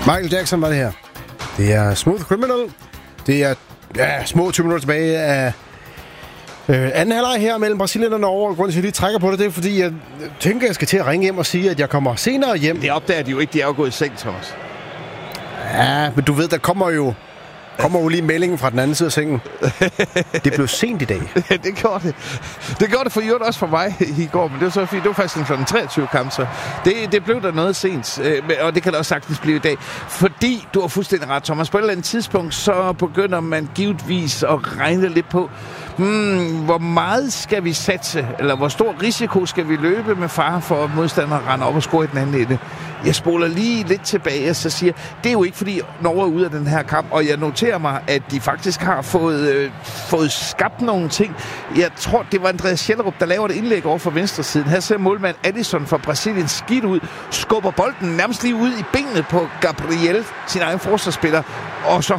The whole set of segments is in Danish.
Michael Jackson var det her. Det er Smooth Criminal. Det er små 20 minutter tilbage af anden halvleg her mellem Brasilien og Norge. Grunden til, at jeg lige trækker på det, det er, fordi jeg tænker, at jeg skal til at ringe hjem og sige, at jeg kommer senere hjem. Det opdager de jo ikke. De er jo gået i seng, Thomas. Ja, men du ved, der kommer jo lige meldingen fra den anden side af sengen. Det blev sent i dag. Det gjorde det. Det gjorde det for Jørgen også for mig i går, men det var så fint. Det var faktisk en kl. 23 kamp, så det blev der noget sent. Og det kan da også sagtens blive i dag. Fordi, du har fuldstændig ret, Thomas, på et eller andet tidspunkt, så begynder man givetvis at regne lidt på, hvor meget skal vi satse, eller hvor stor risiko skal vi løbe med fare for, at modstanderen render op og score i den anden ende. Jeg spoler lige lidt tilbage, og så siger, det er jo ikke, fordi Norge er ude af den her kamp, og jeg noterer mig, at de faktisk har fået skabt nogle ting. Jeg tror, det var Andreas Schellerup, der laver et indlæg over for venstre siden. Her ser målmand Alisson fra Brasilien skidt ud, skubber bolden nærmest lige ud i benene på Gabriel, sin egen forsvarsspiller, og så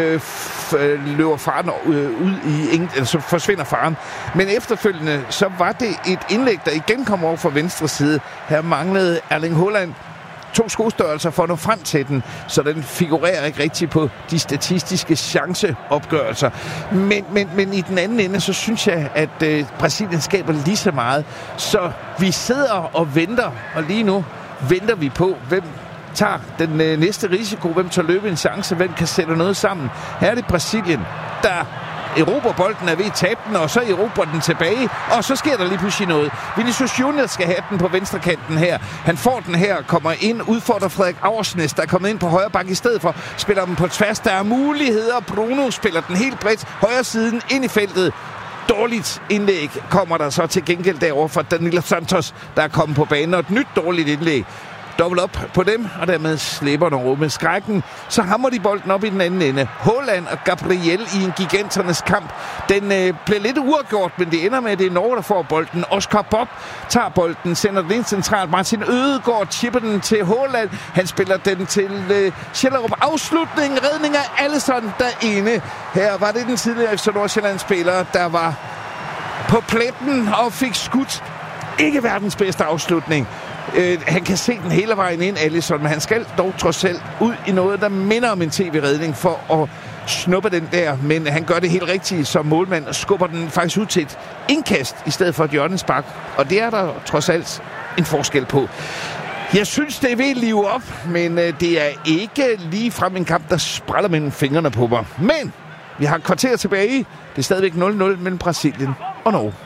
løber faren ud i ingen, eller så forsvinder faren. Men efterfølgende, så var det et indlæg, der igen kom over fra venstre side. Her manglede Erling Haaland 2 skostørrelser for at nå frem til den, så den figurerer ikke rigtigt på de statistiske chanceopgørelser. Men i den anden ende, så synes jeg, at Brasilien skaber lige så meget. Så vi sidder og venter, og lige nu venter vi på, hvem tager den næste risiko, hvem tager løbe en chance, hvem kan sætte noget sammen. Her er det Brasilien, der erobrer bolden, er ved at tabe den, og så erobrer den tilbage, og så sker der lige pludselig noget. Vinicius Junior skal have den på venstrekanten her. Han får den her, kommer ind, udfordrer Frederik Aursnes, der er kommet ind på højre bakke i stedet for, spiller den på tværs. Der er muligheder. Bruno spiller den helt bredt, højre siden ind i feltet. Dårligt indlæg kommer der så til gengæld derovre fra Danilo Santos, der er kommet på banen, og et nyt dårligt indlæg. Dobbelt op på dem, og dermed slipper Norge med skrækken. Så hammer de bolden op i den anden ende. Haaland og Gabriel i en giganternes kamp. Den bliver lidt uafgjort, men det ender med, at det er Norge, der får bolden. Oscar Bob tager bolden, sender den ind centralt. Martin Ødegaard chipper den til Haaland. Han spiller den til Schellerup. Afslutning, redning af Alisson derinde. Her var det den tidligere FC Nordsjælland-spiller, der var på pletten og fik skudt. Ikke verdens bedste afslutning. Han kan se den hele vejen ind, Alisson, men han skal dog trods alt ud i noget, der minder om en tv-redning for at snuppe den der. Men han gør det helt rigtigt som målmand og skubber den faktisk ud til et indkast i stedet for et hjørnespark. Og det er der trods alt en forskel på. Jeg synes, det er ved at live op, men det er ikke lige frem en kamp, der spræller mellem fingrene på mig. Men vi har et kvarter tilbage. Det er stadigvæk 0-0 mellem Brasilien og Norge.